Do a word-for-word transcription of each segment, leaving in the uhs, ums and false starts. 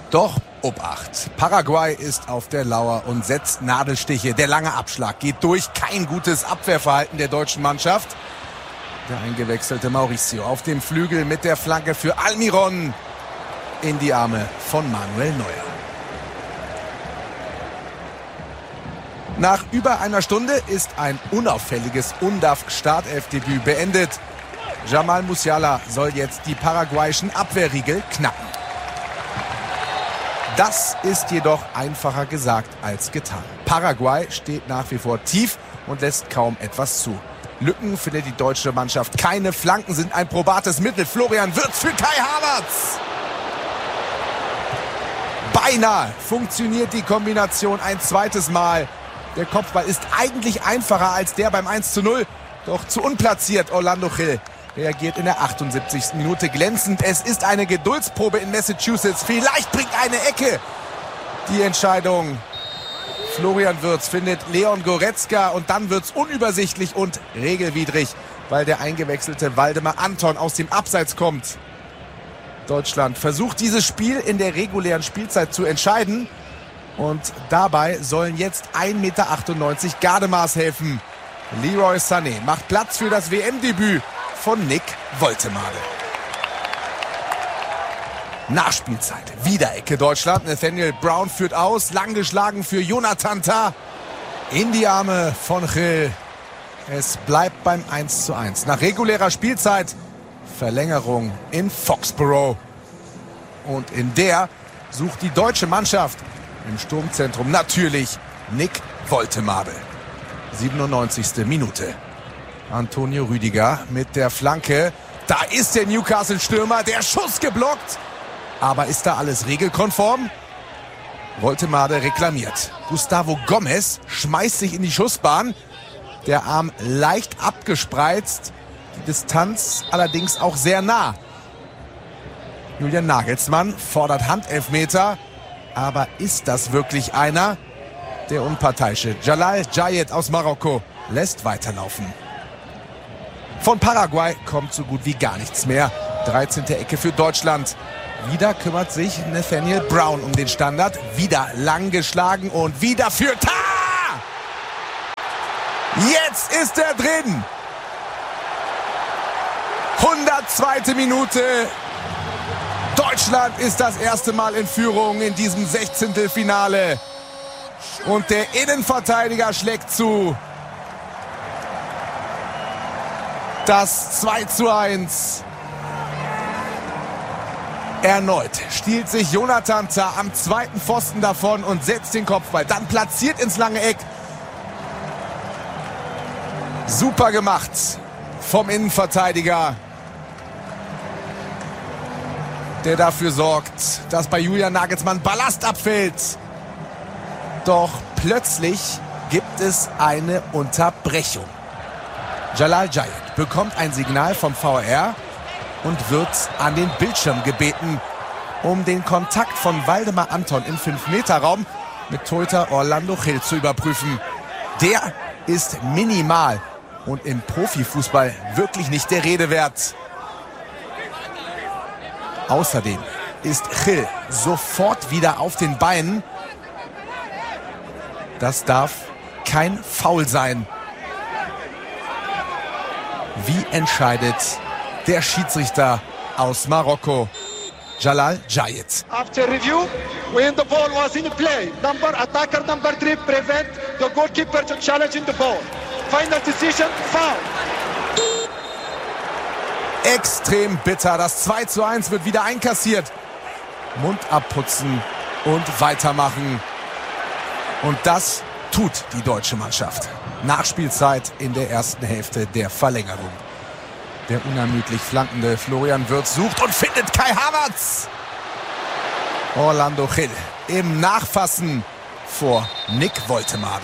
Doch Obacht. Paraguay ist auf der Lauer und setzt Nadelstiche. Der lange Abschlag geht durch. Kein gutes Abwehrverhalten der deutschen Mannschaft. Der eingewechselte Mauricio auf dem Flügel mit der Flanke für Almiron in die Arme von Manuel Neuer. Nach über einer Stunde ist ein unauffälliges U N D A F-Startelfdebüt beendet. Jamal Musiala soll jetzt die paraguayischen Abwehrriegel knacken. Das ist jedoch einfacher gesagt als getan. Paraguay steht nach wie vor tief und lässt kaum etwas zu. Lücken findet die deutsche Mannschaft keine. Flanken sind ein probates Mittel. Florian Wirtz für Kai Havertz. Beinahe funktioniert die Kombination ein zweites Mal. Der Kopfball ist eigentlich einfacher als der beim eins zu null. Doch zu unplatziert. Orlando Gil reagiert in der achtundsiebzigsten Minute glänzend. Es ist eine Geduldsprobe in Massachusetts. Vielleicht bringt eine Ecke die Entscheidung. Florian Wirtz findet Leon Goretzka und dann wird's unübersichtlich und regelwidrig, weil der eingewechselte Waldemar Anton aus dem Abseits kommt. Deutschland versucht dieses Spiel in der regulären Spielzeit zu entscheiden. Und dabei sollen jetzt ein Meter achtundneunzig Gardemaß helfen. Leroy Sané macht Platz für das W M-Debüt von Nick Woltemade. Nachspielzeit. Wieder Ecke Deutschland. Nathaniel Brown führt aus. Lang geschlagen für Jonathan Tah. In die Arme von Gil. Es bleibt beim eins zu eins. Nach regulärer Spielzeit Verlängerung in Foxborough. Und in der sucht die deutsche Mannschaft im Sturmzentrum natürlich Nick Woltemade. siebenundneunzigste Minute. Antonio Rüdiger mit der Flanke. Da ist der Newcastle-Stürmer. Der Schuss geblockt. Aber ist da alles regelkonform? Woltemade reklamiert. Gustavo Gomez schmeißt sich in die Schussbahn. Der Arm leicht abgespreizt. Die Distanz allerdings auch sehr nah. Julian Nagelsmann fordert Handelfmeter. Aber ist das wirklich einer? Der unparteiische Jalal Jayet aus Marokko lässt weiterlaufen. Von Paraguay kommt so gut wie gar nichts mehr. dreizehnte Ecke für Deutschland. Wieder kümmert sich Nathaniel Brown um den Standard. Wieder lang geschlagen und wieder für Tah! Jetzt ist er drin. hundertzweite Minute. Deutschland ist das erste Mal in Führung in diesem Sechzehntelfinale. Und der Innenverteidiger schlägt zu. Das zwei zu eins. Erneut stiehlt sich Jonathan Tah am zweiten Pfosten davon und setzt den Kopfball. Dann platziert ins lange Eck. Super gemacht vom Innenverteidiger, der dafür sorgt, dass bei Julian Nagelsmann Ballast abfällt. Doch plötzlich gibt es eine Unterbrechung. Jalal Jayet bekommt ein Signal vom V A R und wird an den Bildschirm gebeten, um den Kontakt von Waldemar Anton im fünf Meter Raum mit Torhüter Orlando Gil zu überprüfen. Der ist minimal und im Profifußball wirklich nicht der Rede wert. Außerdem ist Gil sofort wieder auf den Beinen. Das darf kein Foul sein. Wie entscheidet der Schiedsrichter aus Marokko, Jalal Jayet? After review, when the ball was in play, number attacker number three prevent the goalkeeper to challenge in the ball. Final decision, foul. Extrem bitter. Das zwei zu eins wird wieder einkassiert. Mund abputzen und weitermachen. Und das tut die deutsche Mannschaft. Nachspielzeit in der ersten Hälfte der Verlängerung. Der unermüdlich flankende Florian Wirtz sucht und findet Kai Havertz. Orlando Gil im Nachfassen vor Nick Woltemade.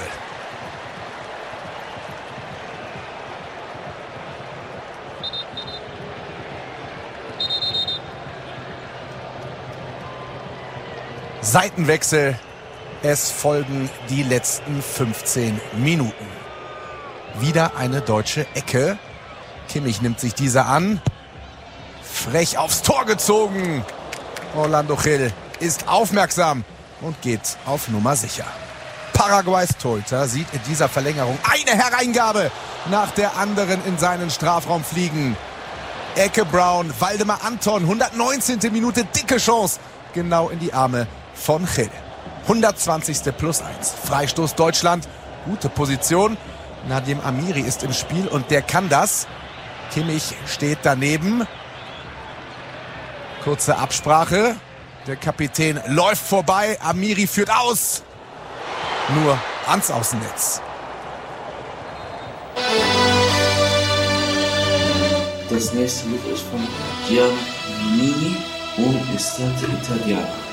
Seitenwechsel. Es folgen die letzten fünfzehn Minuten. Wieder eine deutsche Ecke. Kimmich nimmt sich diese an. Frech aufs Tor gezogen. Orlando Gil ist aufmerksam und geht auf Nummer sicher. Paraguays Torhüter sieht in dieser Verlängerung eine Hereingabe nach der anderen in seinen Strafraum fliegen. Ecke Brown, Waldemar Anton, hundertneunzehnte Minute, dicke Chance, genau in die Arme von Gil. hundertzwanzigste plus eins. Freistoß Deutschland, gute Position. Nadim Amiri ist im Spiel und der kann das. Kimmich steht daneben. Kurze Absprache. Der Kapitän läuft vorbei. Amiri führt aus. Nur ans Außennetz. Das nächste Lied ist von Giannini und Estate Italiana.